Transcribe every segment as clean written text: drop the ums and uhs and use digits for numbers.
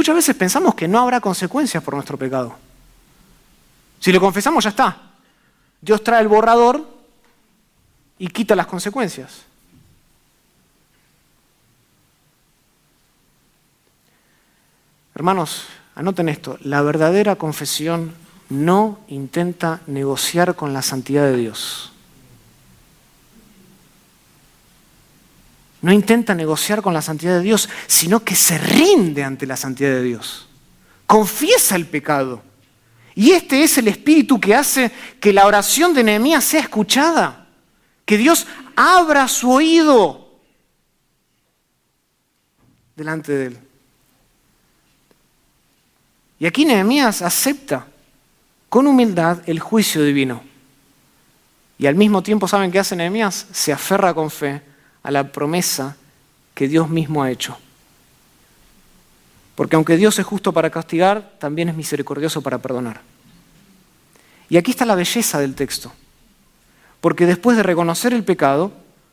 muchas veces pensamos que no habrá consecuencias por nuestro pecado. Si lo confesamos, ya está. Dios trae el borrador y quita las consecuencias. Hermanos, anoten esto. La verdadera confesión no intenta negociar con la santidad de Dios. No intenta negociar con la santidad de Dios, sino que se rinde ante la santidad de Dios. Confiesa el pecado. Y este es el espíritu que hace que la oración de Nehemías sea escuchada. Que Dios abra su oído delante de él. Y aquí Nehemías acepta con humildad el juicio divino. Y al mismo tiempo, ¿saben qué hace Nehemías? Se aferra con fe a la promesa que Dios mismo ha hecho. Porque aunque Dios es justo para castigar, también es misericordioso para perdonar. Y aquí está la belleza del texto. Porque después de reconocer el pecado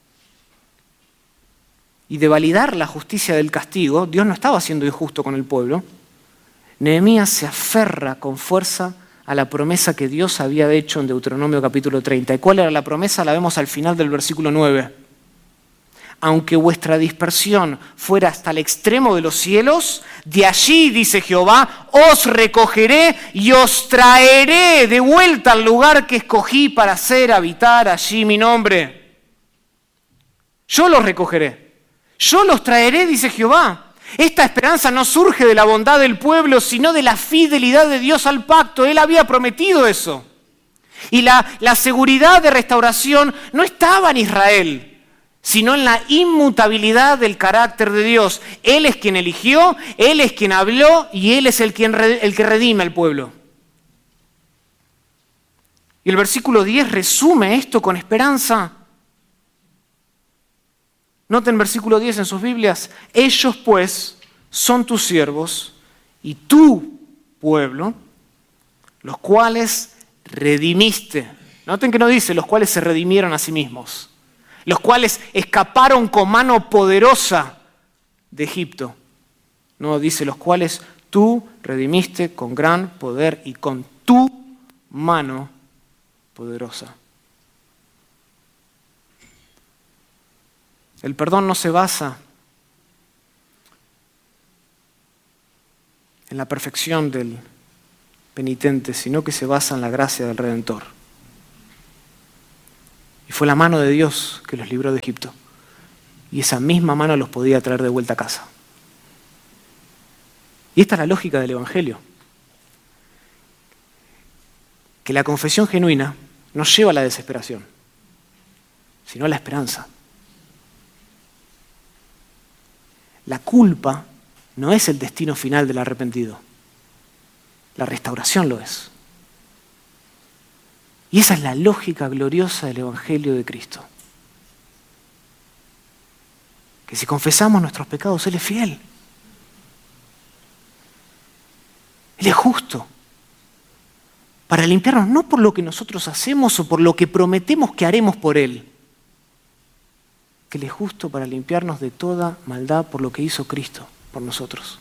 y de validar la justicia del castigo, Dios no estaba siendo injusto con el pueblo. Nehemías se aferra con fuerza a la promesa que Dios había hecho en Deuteronomio capítulo 30. ¿Y cuál era la promesa? La vemos al final del versículo 9. Aunque vuestra dispersión fuera hasta el extremo de los cielos, de allí, dice Jehová, os recogeré y os traeré de vuelta al lugar que escogí para hacer habitar allí mi nombre. Yo los recogeré, yo los traeré, dice Jehová. Esta esperanza no surge de la bondad del pueblo, sino de la fidelidad de Dios al pacto. Él había prometido eso. Y la seguridad de restauración no estaba en Israel, sino en la inmutabilidad del carácter de Dios. Él es quien eligió, Él es quien habló y Él es el que redime al pueblo. Y el versículo 10 resume esto con esperanza. Noten versículo 10 en sus Biblias. Ellos pues son tus siervos y tu pueblo, los cuales redimiste. Noten que no dice los cuales se redimieron a sí mismos. Los cuales escaparon con mano poderosa de Egipto. No, dice los cuales tú redimiste con gran poder y con tu mano poderosa. El perdón no se basa en la perfección del penitente, sino que se basa en la gracia del Redentor. Y fue la mano de Dios que los libró de Egipto. Y esa misma mano los podía traer de vuelta a casa. Y esta es la lógica del Evangelio. Que la confesión genuina no lleva a la desesperación, sino a la esperanza. La culpa no es el destino final del arrepentido. La restauración lo es. Y esa es la lógica gloriosa del Evangelio de Cristo. Que si confesamos nuestros pecados, Él es fiel. Él es justo. Para limpiarnos no por lo que nosotros hacemos o por lo que prometemos que haremos por Él. Que Él es justo para limpiarnos de toda maldad por lo que hizo Cristo por nosotros.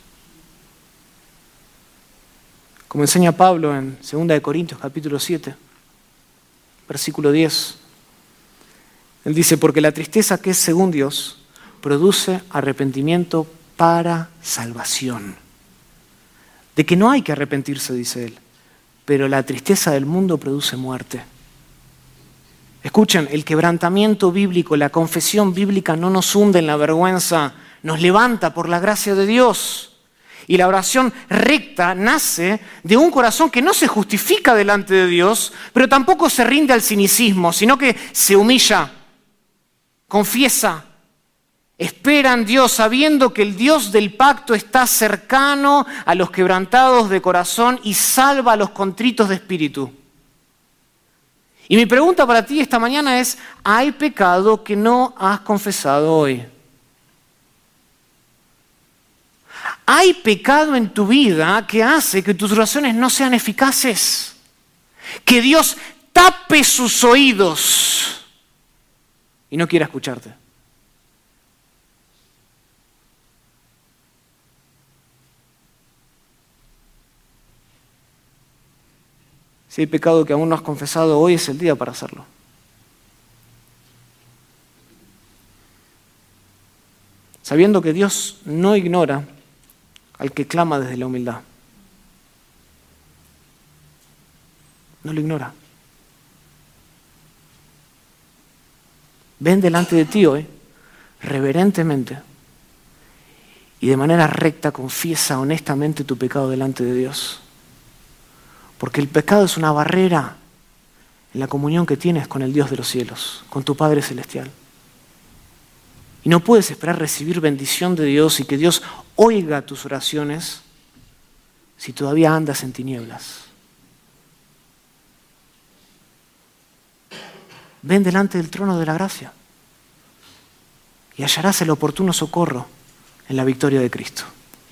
Como enseña Pablo en 2 Corintios capítulo 7, versículo 10. Él dice, porque la tristeza que es según Dios produce arrepentimiento para salvación. De que no hay que arrepentirse, dice él, pero la tristeza del mundo produce muerte. Escuchen, el quebrantamiento bíblico, la confesión bíblica no nos hunde en la vergüenza, nos levanta por la gracia de Dios. Y la oración recta nace de un corazón que no se justifica delante de Dios, pero tampoco se rinde al cinicismo, sino que se humilla, confiesa, espera en Dios, sabiendo que el Dios del pacto está cercano a los quebrantados de corazón y salva a los contritos de espíritu. Y mi pregunta para ti esta mañana es, ¿hay pecado que no has confesado hoy? ¿Hay pecado en tu vida que hace que tus oraciones no sean eficaces? Que Dios tape sus oídos y no quiera escucharte. Si hay pecado que aún no has confesado, hoy es el día para hacerlo. Sabiendo que Dios no ignora al que clama desde la humildad. No lo ignora. Ven delante de ti hoy, reverentemente, y de manera recta confiesa honestamente tu pecado delante de Dios. Porque el pecado es una barrera en la comunión que tienes con el Dios de los cielos, con tu Padre Celestial. Y no puedes esperar recibir bendición de Dios y que Dios oiga tus oraciones si todavía andas en tinieblas. Ven delante del trono de la gracia y hallarás el oportuno socorro en la victoria de Cristo.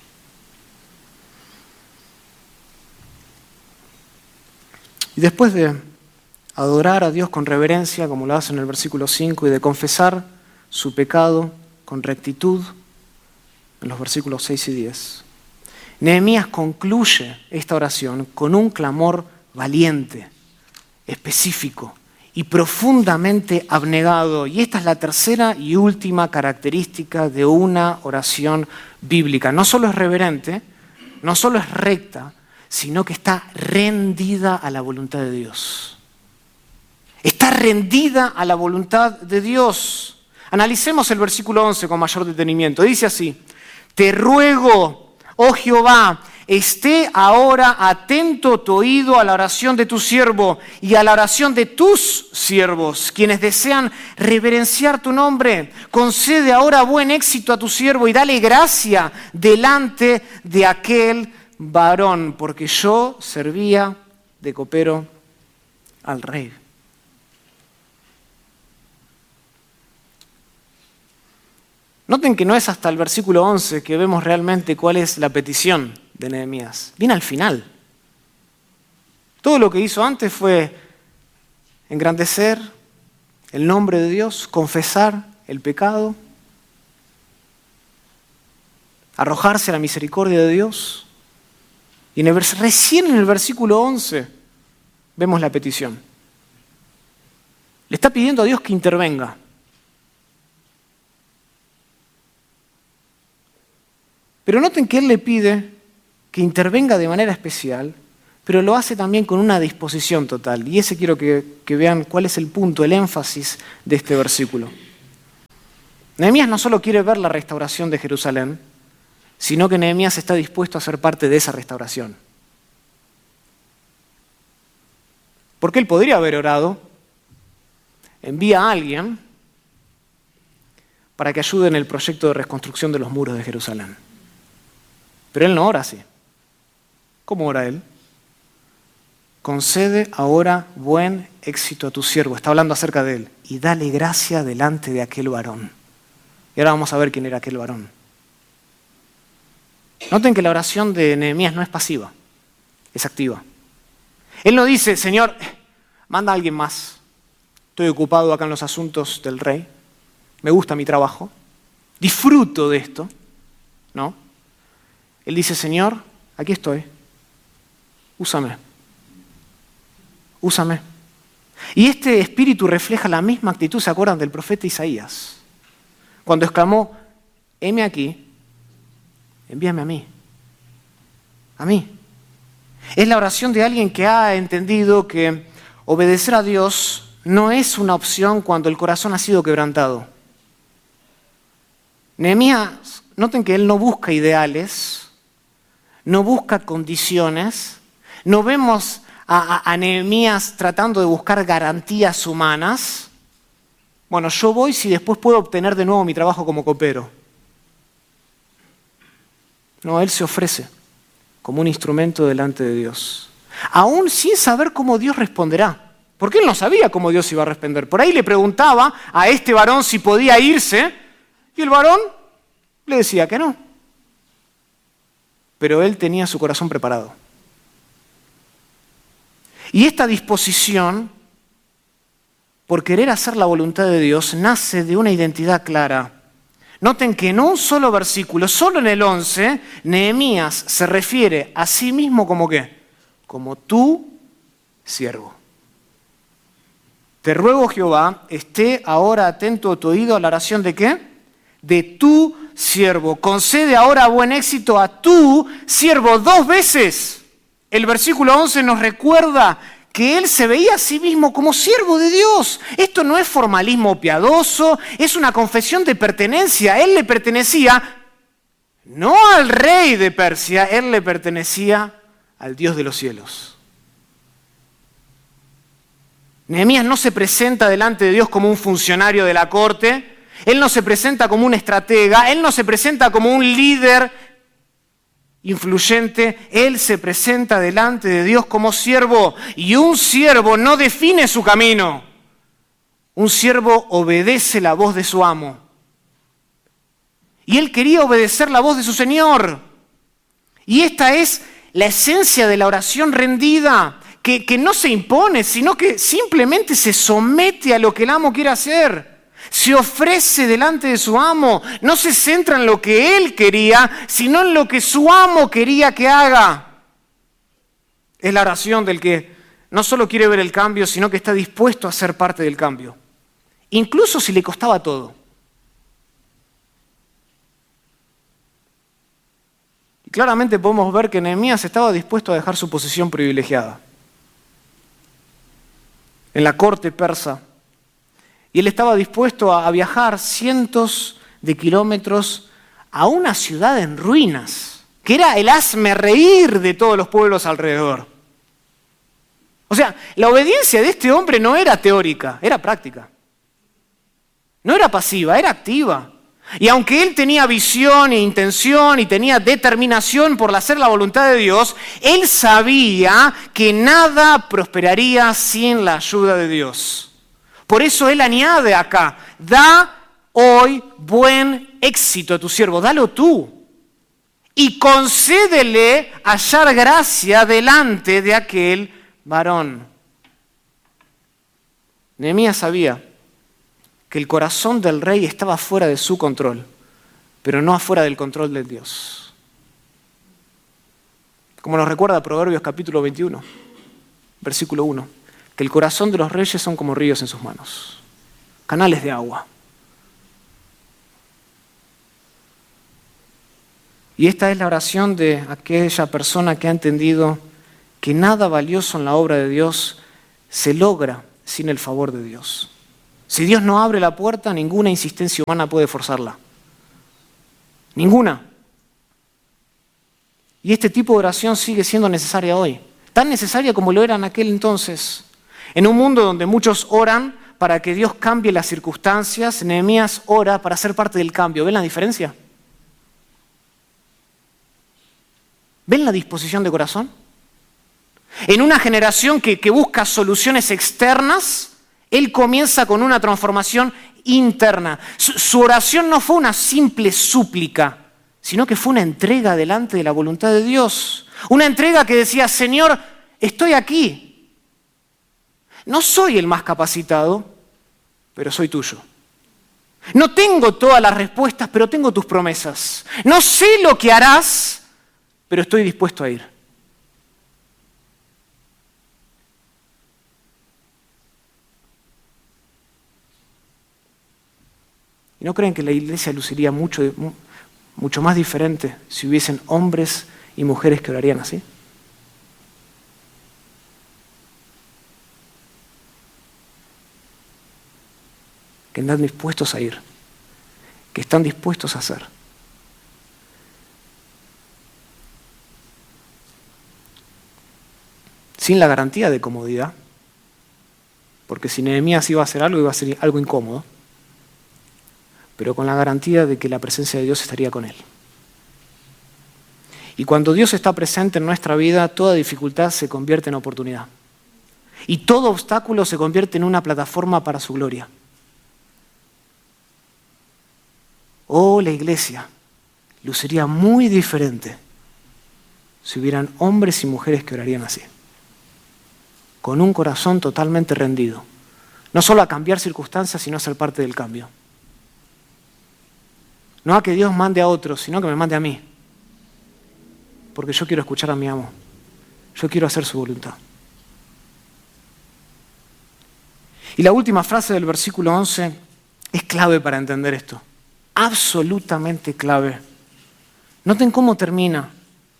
Y después de adorar a Dios con reverencia, como lo hace en el versículo 5, y de confesar su pecado con rectitud, en los versículos 6 y 10, Nehemías concluye esta oración con un clamor valiente, específico y profundamente abnegado. Y esta es la tercera y última característica de una oración bíblica. No solo es reverente, no solo es recta, sino que está rendida a la voluntad de Dios. Está rendida a la voluntad de Dios. Analicemos el versículo 11 con mayor detenimiento. Dice así: te ruego, oh Jehová, esté ahora atento tu oído a la oración de tu siervo y a la oración de tus siervos, quienes desean reverenciar tu nombre. Concede ahora buen éxito a tu siervo y dale gracia delante de aquel varón, porque yo servía de copero al rey. Noten que no es hasta el versículo 11 que vemos realmente cuál es la petición de Nehemías. Viene al final. Todo lo que hizo antes fue engrandecer el nombre de Dios, confesar el pecado, arrojarse a la misericordia de Dios. Y recién en el versículo 11 vemos la petición. Le está pidiendo a Dios que intervenga. Pero noten que Él le pide que intervenga de manera especial, pero lo hace también con una disposición total. Y ese quiero que vean cuál es el punto, el énfasis de este versículo. Nehemías no solo quiere ver la restauración de Jerusalén, sino que Nehemías está dispuesto a ser parte de esa restauración. Porque él podría haber orado, envía a alguien para que ayude en el proyecto de reconstrucción de los muros de Jerusalén. Pero él no ora así. ¿Cómo ora él? Concede ahora buen éxito a tu siervo. Está hablando acerca de él. Y dale gracia delante de aquel varón. Y ahora vamos a ver quién era aquel varón. Noten que la oración de Nehemías no es pasiva, es activa. Él no dice: Señor, manda a alguien más. Estoy ocupado acá en los asuntos del rey. Me gusta mi trabajo. Disfruto de esto. No. Él dice: Señor, aquí estoy. Úsame. Úsame. Y este espíritu refleja la misma actitud, ¿se acuerdan del profeta Isaías? Cuando exclamó: heme aquí, envíame a mí. A mí. Es la oración de alguien que ha entendido que obedecer a Dios no es una opción cuando el corazón ha sido quebrantado. Nehemías, noten que él no busca ideales, no busca condiciones. No vemos a Nehemías tratando de buscar garantías humanas. Bueno, yo voy si después puedo obtener de nuevo mi trabajo como copero. No, él se ofrece como un instrumento delante de Dios, aún sin saber cómo Dios responderá, porque él no sabía cómo Dios iba a responder. Por ahí le preguntaba a este varón si podía irse, y el varón le decía que no. Pero él tenía su corazón preparado. Y esta disposición por querer hacer la voluntad de Dios nace de una identidad clara. Noten que en un solo versículo, solo en el 11, Nehemías se refiere a sí mismo como ¿qué? Como tu siervo. Te ruego, Jehová, esté ahora atento tu oído a la oración ¿de qué? De tu siervo. Concede ahora buen éxito a tu siervo. 2 veces. El versículo 11 nos recuerda que él se veía a sí mismo como siervo de Dios. Esto no es formalismo piadoso, es una confesión de pertenencia. Él le pertenecía no al rey de Persia, él le pertenecía al Dios de los cielos. Nehemías no se presenta delante de Dios como un funcionario de la corte, él no se presenta como un estratega, él no se presenta como un líder influyente, él se presenta delante de Dios como siervo, y un siervo no define su camino, un siervo obedece la voz de su amo. Y él quería obedecer la voz de su Señor. Y esta es la esencia de la oración rendida, que no se impone, sino que simplemente se somete a lo que el amo quiere hacer. Se ofrece delante de su amo, no se centra en lo que él quería, sino en lo que su amo quería que haga. Es la oración del que no solo quiere ver el cambio, sino que está dispuesto a ser parte del cambio, incluso si le costaba todo. Y claramente podemos ver que Nehemías estaba dispuesto a dejar su posición privilegiada en la corte persa. Y él estaba dispuesto a viajar cientos de kilómetros a una ciudad en ruinas, que era el hazmerreír de todos los pueblos alrededor. O sea, la obediencia de este hombre no era teórica, era práctica. No era pasiva, era activa. Y aunque él tenía visión e intención y tenía determinación por hacer la voluntad de Dios, él sabía que nada prosperaría sin la ayuda de Dios. Por eso él añade acá, da hoy buen éxito a tu siervo, dalo tú. Y concédele hallar gracia delante de aquel varón. Nehemías sabía que el corazón del rey estaba fuera de su control, pero no afuera del control de Dios. Como nos recuerda Proverbios capítulo 21, versículo 1, que el corazón de los reyes son como ríos en sus manos, canales de agua. Y esta es la oración de aquella persona que ha entendido que nada valioso en la obra de Dios se logra sin el favor de Dios. Si Dios no abre la puerta, ninguna insistencia humana puede forzarla. Ninguna. Y este tipo de oración sigue siendo necesaria hoy. Tan necesaria como lo era en aquel entonces. En un mundo donde muchos oran para que Dios cambie las circunstancias, Nehemías ora para ser parte del cambio. ¿Ven la diferencia? ¿Ven la disposición de corazón? En una generación que busca soluciones externas, él comienza con una transformación interna. Su oración no fue una simple súplica, sino que fue una entrega delante de la voluntad de Dios. Una entrega que decía, Señor, estoy aquí. No soy el más capacitado, pero soy tuyo. No tengo todas las respuestas, pero tengo tus promesas. No sé lo que harás, pero estoy dispuesto a ir. ¿Y no creen que la iglesia luciría mucho más diferente si hubiesen hombres y mujeres que orarían así? Que están dispuestos a ir, que están dispuestos a hacer. Sin la garantía de comodidad, porque si Nehemías iba a hacer algo, iba a ser algo incómodo, pero con la garantía de que la presencia de Dios estaría con él. Y cuando Dios está presente en nuestra vida, toda dificultad se convierte en oportunidad. Y todo obstáculo se convierte en una plataforma para su gloria. Oh, la iglesia luciría muy diferente si hubieran hombres y mujeres que orarían así, con un corazón totalmente rendido, no solo a cambiar circunstancias, sino a ser parte del cambio. No a que Dios mande a otros, sino que me mande a mí. Porque yo quiero escuchar a mi amo. Yo quiero hacer su voluntad. Y la última frase del versículo 11 es clave para entender esto. Absolutamente clave. Noten cómo termina.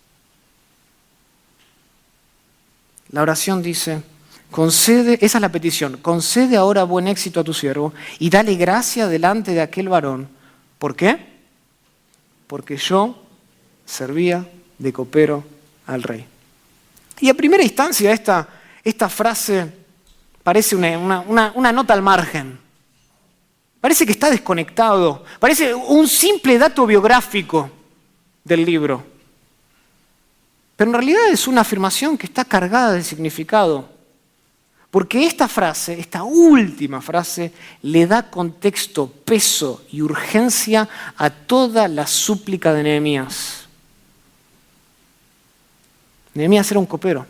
La oración dice, concede, esa es la petición, concede ahora buen éxito a tu siervo y dale gracia delante de aquel varón. ¿Por qué? Porque yo servía de copero al rey. Y a primera instancia esta frase parece una nota al margen. Parece que está desconectado. Parece un simple dato biográfico del libro. Pero en realidad es una afirmación que está cargada de significado. Porque esta frase, esta última frase, le da contexto, peso y urgencia a toda la súplica de Nehemías. Nehemías era un copero.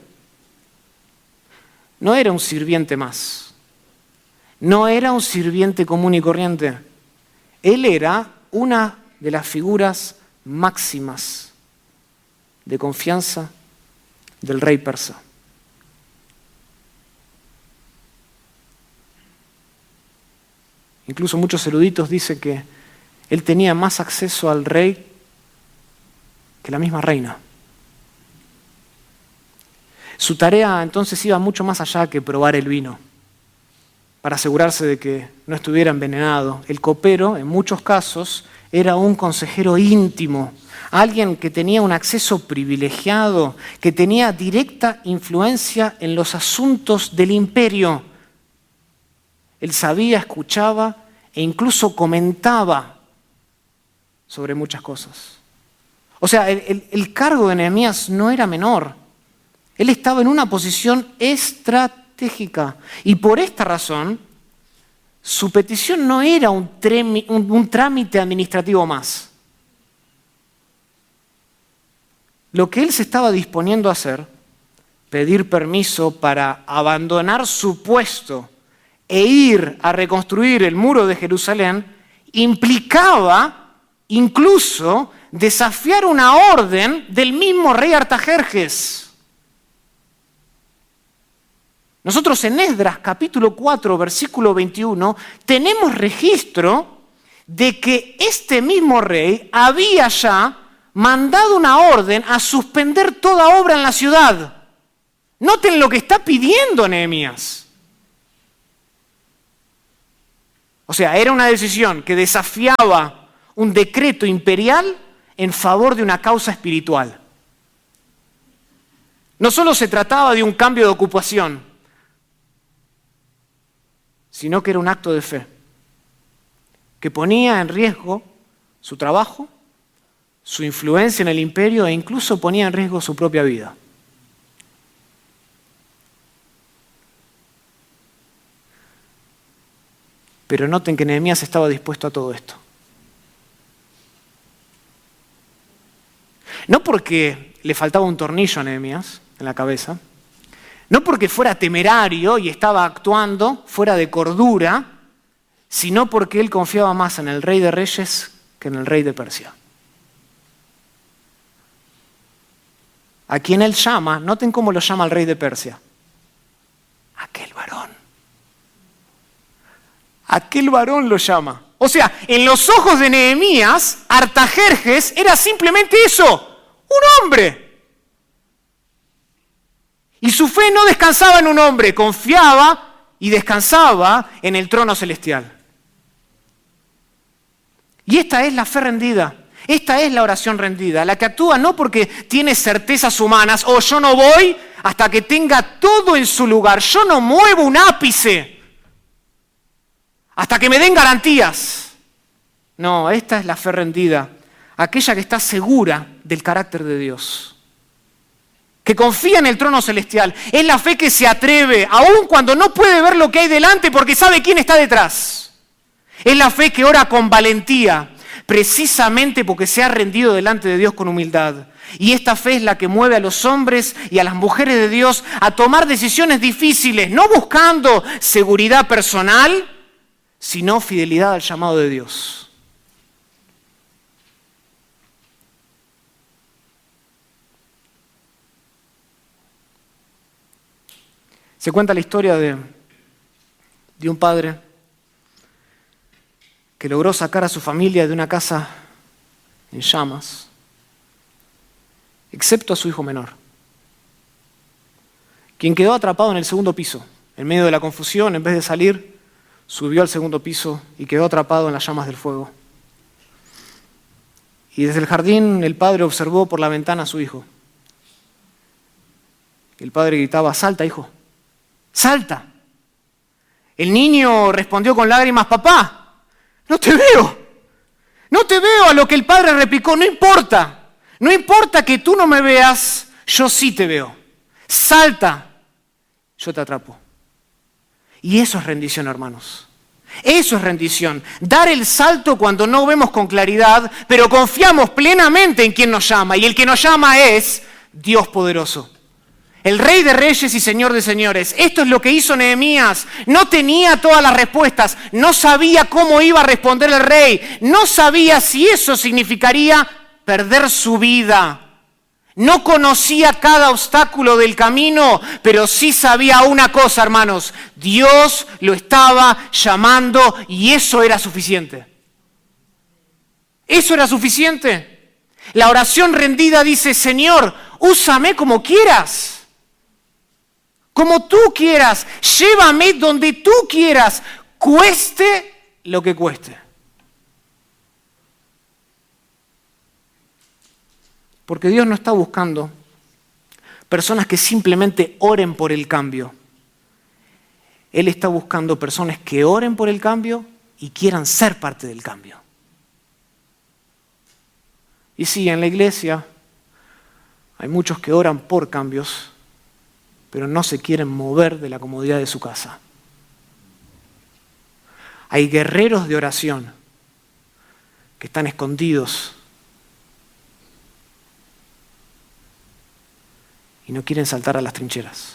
No era un sirviente más. No era un sirviente común y corriente. Él era una de las figuras máximas de confianza del rey persa. Incluso muchos eruditos dicen que él tenía más acceso al rey que la misma reina. Su tarea entonces iba mucho más allá que probar el vino, para asegurarse de que no estuviera envenenado. El copero, en muchos casos, era un consejero íntimo, alguien que tenía un acceso privilegiado, que tenía directa influencia en los asuntos del imperio. Él sabía, escuchaba e incluso comentaba sobre muchas cosas. O sea, el cargo de Nehemías no era menor. Él estaba en una posición estratégica y por esta razón su petición no era un trámite administrativo más. Lo que él se estaba disponiendo a hacer, pedir permiso para abandonar su puesto e ir a reconstruir el muro de Jerusalén, implicaba incluso desafiar una orden del mismo rey Artajerjes. Nosotros en Esdras capítulo 4, versículo 21, tenemos registro de que este mismo rey había ya mandado una orden a suspender toda obra en la ciudad. Noten lo que está pidiendo Nehemías. O sea, era una decisión que desafiaba un decreto imperial en favor de una causa espiritual. No solo se trataba de un cambio de ocupación, sino que era un acto de fe, que ponía en riesgo su trabajo, su influencia en el imperio e incluso ponía en riesgo su propia vida. Pero noten que Nehemías estaba dispuesto a todo esto. No porque le faltaba un tornillo a Nehemías en la cabeza, no porque fuera temerario y estaba actuando fuera de cordura, sino porque él confiaba más en el rey de reyes que en el rey de Persia. A quien él llama, noten cómo lo llama el rey de Persia. Aquel varón. Aquel varón lo llama. O sea, en los ojos de Nehemías, Artajerjes era simplemente eso, un hombre. Y su fe no descansaba en un hombre, confiaba y descansaba en el trono celestial. Y esta es la fe rendida, esta es la oración rendida, la que actúa no porque tiene certezas humanas, o yo no voy hasta que tenga todo en su lugar, yo no muevo un ápice hasta que me den garantías. No, esta es la fe rendida, aquella que está segura del carácter de Dios, que confía en el trono celestial. Es la fe que se atreve, aun cuando no puede ver lo que hay delante porque sabe quién está detrás. Es la fe que ora con valentía, precisamente porque se ha rendido delante de Dios con humildad. Y esta fe es la que mueve a los hombres y a las mujeres de Dios a tomar decisiones difíciles, no buscando seguridad personal, sino fidelidad al llamado de Dios. Se cuenta la historia de de un padre que logró sacar a su familia de una casa en llamas, excepto a su hijo menor, quien quedó atrapado en el segundo piso. En medio de la confusión, en vez de salir, subió al segundo piso y quedó atrapado en las llamas del fuego. Y desde el jardín el padre observó por la ventana a su hijo. El padre gritaba: «¡Salta, hijo! ¡Salta!». El niño respondió con lágrimas: «Papá, no te veo. No te veo». A lo que el padre replicó: «No importa. No importa que tú no me veas, yo sí te veo. Salta, yo te atrapo». Y eso es rendición, hermanos. Eso es rendición. Dar el salto cuando no vemos con claridad, pero confiamos plenamente en quien nos llama. Y el que nos llama es Dios poderoso, el Rey de Reyes y Señor de Señores. Esto es lo que hizo Nehemías. No tenía todas las respuestas. No sabía cómo iba a responder el rey. No sabía si eso significaría perder su vida. No conocía cada obstáculo del camino, pero sí sabía una cosa, hermanos: Dios lo estaba llamando y eso era suficiente. Eso era suficiente. La oración rendida dice: Señor, úsame como quieras, como tú quieras, llévame donde tú quieras, cueste lo que cueste. Porque Dios no está buscando personas que simplemente oren por el cambio. Él está buscando personas que oren por el cambio y quieran ser parte del cambio. Y sí, en la iglesia hay muchos que oran por cambios, pero no se quieren mover de la comodidad de su casa. Hay guerreros de oración que están escondidos y no quieren saltar a las trincheras.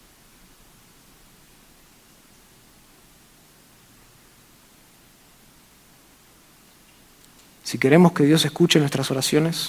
Si queremos que Dios escuche nuestras oraciones,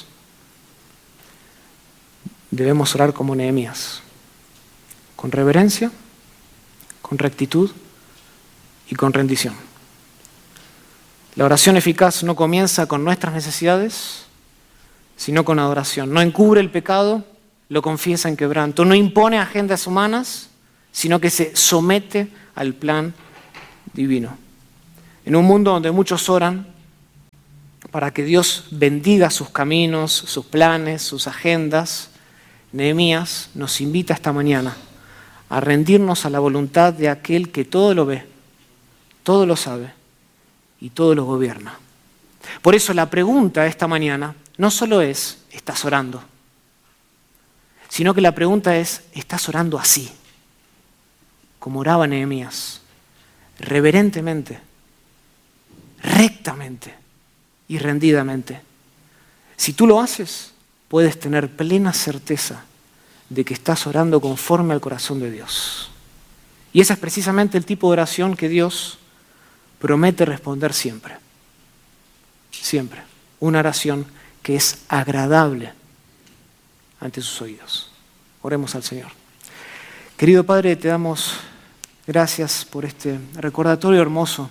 debemos orar como Nehemías, con reverencia, con rectitud y con rendición. La oración eficaz no comienza con nuestras necesidades, sino con adoración. No encubre el pecado, lo confiesa en quebranto. No impone agendas humanas, sino que se somete al plan divino. En un mundo donde muchos oran para que Dios bendiga sus caminos, sus planes, sus agendas, Nehemías nos invita esta mañana a rendirnos a la voluntad de aquel que todo lo ve, todo lo sabe y todo lo gobierna. Por eso la pregunta esta mañana no solo es: ¿estás orando?, sino que la pregunta es: ¿estás orando así, como oraba Nehemías, reverentemente, rectamente y rendidamente? Si tú lo haces, puedes tener plena certeza de que estás orando conforme al corazón de Dios. Y ese es precisamente el tipo de oración que Dios promete responder siempre. Siempre. Una oración que es agradable ante sus oídos. Oremos al Señor. Querido Padre, te damos gracias por este recordatorio hermoso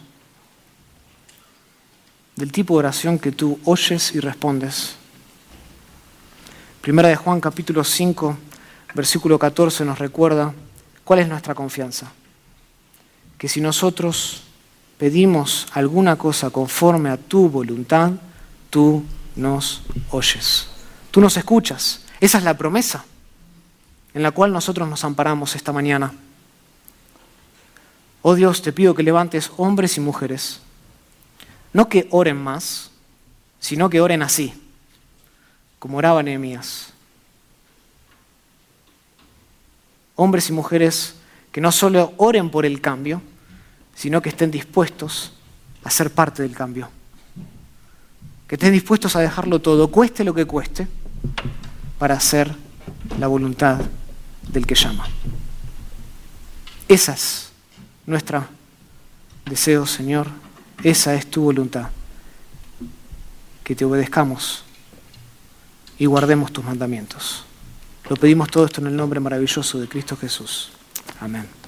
del tipo de oración que tú oyes y respondes. Primera de Juan, capítulo 5, versículo 14 nos recuerda cuál es nuestra confianza. Que si nosotros pedimos alguna cosa conforme a tu voluntad, tú nos oyes. Tú nos escuchas. Esa es la promesa en la cual nosotros nos amparamos esta mañana. Oh Dios, te pido que levantes hombres y mujeres, no que oren más, sino que oren así, como oraba Nehemías. Hombres y mujeres que no solo oren por el cambio, sino que estén dispuestos a ser parte del cambio. Que estén dispuestos a dejarlo todo, cueste lo que cueste, para hacer la voluntad del que llama. Esa es nuestro deseo, Señor. Esa es tu voluntad. Que te obedezcamos y guardemos tus mandamientos. Lo pedimos todo esto en el nombre maravilloso de Cristo Jesús. Amén.